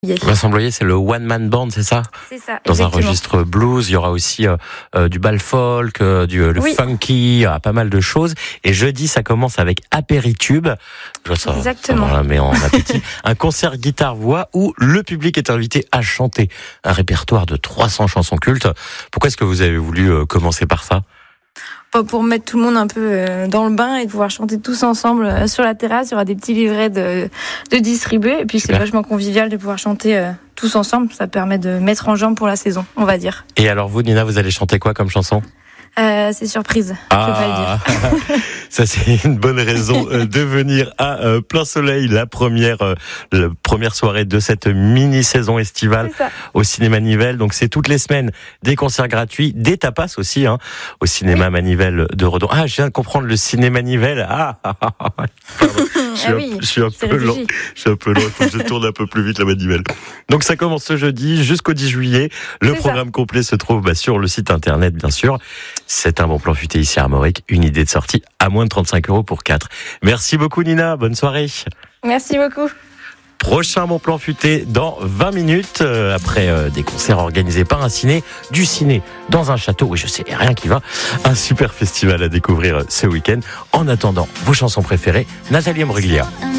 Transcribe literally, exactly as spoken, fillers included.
Vincent Bloyer, c'est le one man band, c'est ça? C'est ça. Dans exactement. un registre blues, il y aura aussi euh, euh, du bal folk, euh, du le Oui. funky, euh, pas mal de choses. Et jeudi, ça commence avec Apéritube. Je ça, Exactement. Ça, voilà, mais en appétit. Un concert guitare-voix où le public est invité à chanter un répertoire de trois cents chansons cultes. Pourquoi est-ce que vous avez voulu euh, commencer par ça? Pour mettre tout le monde un peu euh, dans le bain et de pouvoir chanter tous ensemble euh, sur la terrasse. Il y aura des petits livrets de, de distribuer. Et puis Super. c'est vachement convivial de pouvoir chanter euh, tous ensemble. Ça permet de mettre en jambe pour la saison, on va dire. Et alors vous, Nina, vous allez chanter quoi comme chanson? Euh, c'est surprise, je peux pas le dire. Ça c'est une bonne raison de venir à euh, Plein Soleil, la première, euh, la première soirée de cette mini-saison estivale C'est ça. au cinéma Nivelles. Donc c'est toutes les semaines des concerts gratuits, des tapas aussi hein, au cinéma Oui. Manivelle de Redon. Ah, je viens de comprendre le cinéma Nivelles. Ah, ah, ah, ah. Pardon. Je suis, Ah un, oui, je suis un c'est peu lent. réfugié. Je suis un peu lent. Il faut que je tourne un peu plus vite la Manivelle. Donc ça commence ce jeudi jusqu'au dix juillet. Le C'est programme ça. complet se trouve bah, sur le site internet, bien sûr. C'est un bon plan futé ici à Armorique. Une idée de sortie à moins de trente-cinq euros pour quatre. Merci beaucoup Nina. Bonne soirée. Merci beaucoup. Prochain bon plan futé dans vingt minutes, euh, après euh, des concerts organisés par un ciné, du ciné dans un château, oui je sais, rien qui va, un super festival à découvrir euh, ce week-end. En attendant, vos chansons préférées, Nathalie Imbruglia.